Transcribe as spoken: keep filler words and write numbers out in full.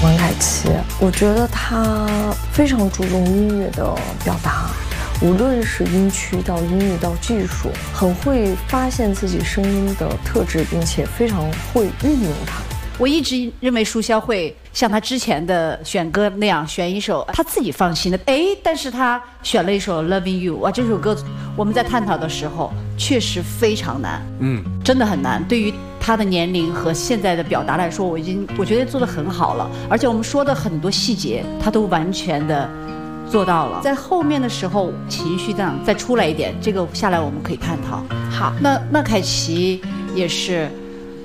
王凯琪，我觉得他非常注重音乐的表达，无论是音区到音域到技术，很会发现自己声音的特质，并且非常会运用它。 我一直认为舒潇会像他之前的选歌那样选一首他自己放心的，哎，但是他选了一首 Loving You， 哇，这首歌我们在探讨的时候确实非常难，嗯，真的很难。对于他的年龄和现在的表达来说，我已经我觉得做得很好了，而且我们说的很多细节他都完全的做到了。在后面的时候情绪这样再出来一点，这个下来我们可以探讨。好，那那凯琪也是